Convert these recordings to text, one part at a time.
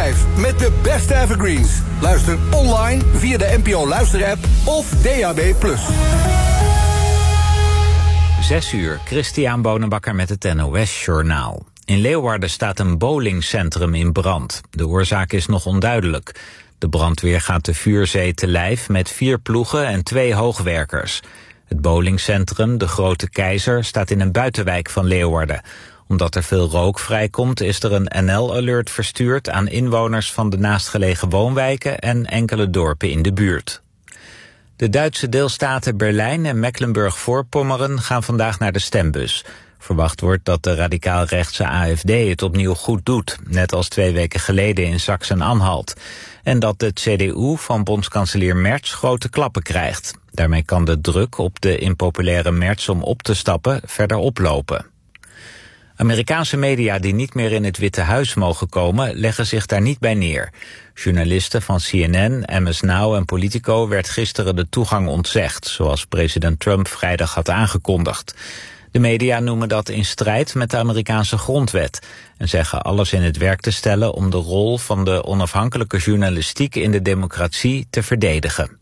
5 met de beste evergreens. Luister online via de NPO Luisterapp of DAB+. 6 uur, Christian Bonenbakker met het NOS Journaal. In Leeuwarden staat een bowlingcentrum in brand. De oorzaak is nog onduidelijk. De brandweer gaat de vuurzee te lijf met 4 ploegen en 2 hoogwerkers. Het bowlingcentrum, de Grote Keizer, staat in een buitenwijk van Leeuwarden. Omdat er veel rook vrijkomt, is er een NL-alert verstuurd aan inwoners van de naastgelegen woonwijken en enkele dorpen in de buurt. De Duitse deelstaten Berlijn en Mecklenburg-Voorpommeren gaan vandaag naar de stembus. Verwacht wordt dat de radicaal-rechtse AfD het opnieuw goed doet, net als 2 weken geleden in Sachsen-Anhalt. En dat de CDU van bondskanselier Merz grote klappen krijgt. Daarmee kan de druk op de impopulaire Merz om op te stappen verder oplopen. Amerikaanse media die niet meer in het Witte Huis mogen komen, leggen zich daar niet bij neer. Journalisten van CNN, MS Now en Politico werd gisteren de toegang ontzegd, zoals president Trump vrijdag had aangekondigd. De media noemen dat in strijd met de Amerikaanse grondwet en zeggen alles in het werk te stellen om de rol van de onafhankelijke journalistiek in de democratie te verdedigen.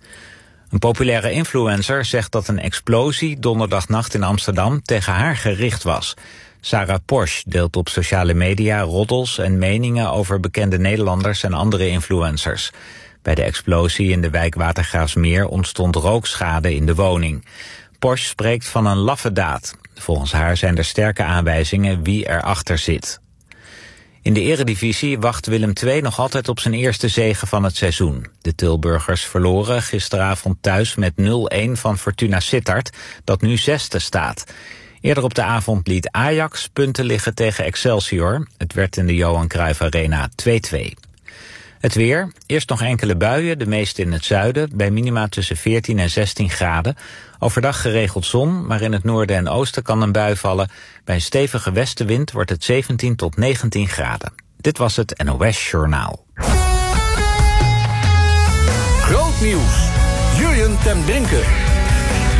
Een populaire influencer zegt dat een explosie donderdagnacht in Amsterdam tegen haar gericht was. Sarah Posch deelt op sociale media roddels en meningen over bekende Nederlanders en andere influencers. Bij de explosie in de wijk Watergraafsmeer ontstond rookschade in de woning. Posch spreekt van een laffe daad. Volgens haar zijn er sterke aanwijzingen wie erachter zit. In de eredivisie wacht Willem II nog altijd op zijn eerste zege van het seizoen. De Tilburgers verloren gisteravond thuis met 0-1 van Fortuna Sittard, dat nu 6e staat. Eerder op de avond liet Ajax punten liggen tegen Excelsior. Het werd in de Johan Cruijff Arena 2-2. Het weer, eerst nog enkele buien, de meeste in het zuiden, bij minima tussen 14 en 16 graden. Overdag geregeld zon, maar in het noorden en oosten kan een bui vallen. Bij een stevige westenwind wordt het 17 tot 19 graden. Dit was het NOS Journaal. Groot nieuws. Jurjen ten Brinke.